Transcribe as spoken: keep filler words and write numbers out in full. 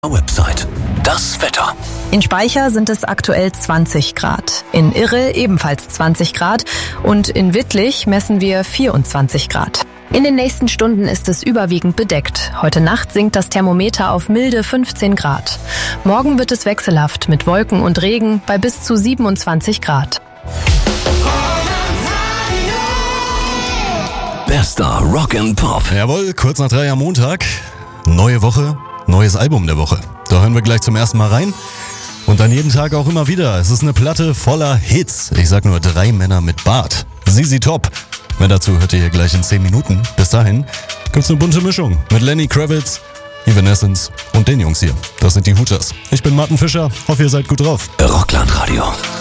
Website. Das Wetter. In Speicher sind es aktuell zwanzig Grad, in Irre ebenfalls zwanzig Grad und in Wittlich messen wir vierundzwanzig Grad. In den nächsten Stunden ist es überwiegend bedeckt. Heute Nacht sinkt das Thermometer auf milde fünfzehn Grad. Morgen wird es wechselhaft mit Wolken und Regen bei bis zu siebenundzwanzig Grad. Bester Rock and Pop. Jawohl, kurz nach drei am Montag. Neue Woche, neues Album der Woche. Da hören wir gleich zum ersten Mal rein. Und dann jeden Tag auch immer wieder. Es ist eine Platte voller Hits. Ich sag nur drei Männer mit Bart. Z Z Top. Mehr dazu hört ihr hier gleich in zehn Minuten. Bis dahin gibt's eine bunte Mischung mit Lenny Kravitz, Evanescence und den Jungs hier. Das sind die Hooters. Ich bin Martin Fischer. Hoffe, ihr seid gut drauf. Rockland Radio.